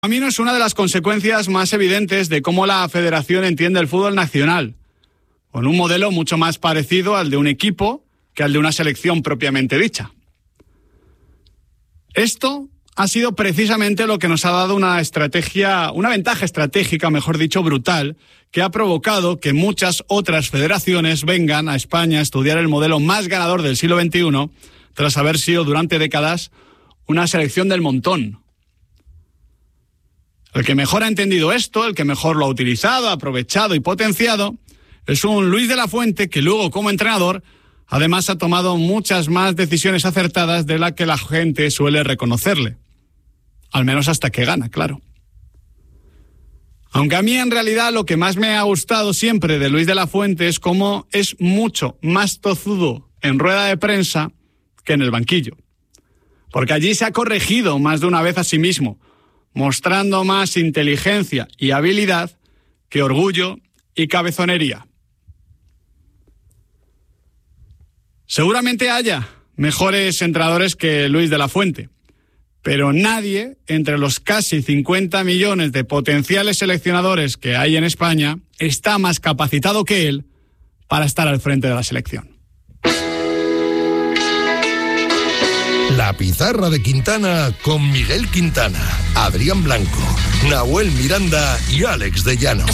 A mí no es una de las consecuencias más evidentes de cómo la Federación entiende el fútbol nacional, con un modelo mucho más parecido al de un equipo que al de una selección propiamente dicha. Esto ha sido precisamente lo que nos ha dado una ventaja estratégica, mejor dicho, brutal, que ha provocado que muchas otras federaciones vengan a España a estudiar el modelo más ganador del siglo XXI, tras haber sido durante décadas una selección del montón. El que mejor ha entendido esto, el que mejor lo ha utilizado, aprovechado y potenciado, es un Luis de la Fuente que luego, como entrenador, además ha tomado muchas más decisiones acertadas de las que la gente suele reconocerle. Al menos hasta que gana, claro. Aunque a mí en realidad lo que más me ha gustado siempre de Luis de la Fuente es cómo es mucho más tozudo en rueda de prensa que en el banquillo. Porque allí se ha corregido más de una vez a sí mismo, mostrando más inteligencia y habilidad que orgullo y cabezonería. Seguramente haya mejores entrenadores que Luis de la Fuente, pero nadie entre los casi 50 millones de potenciales seleccionadores que hay en España está más capacitado que él para estar al frente de la selección. La Pizarra de Quintana con Miguel Quintana, Adrián Blanco, Nahuel Miranda y Alex de Llano.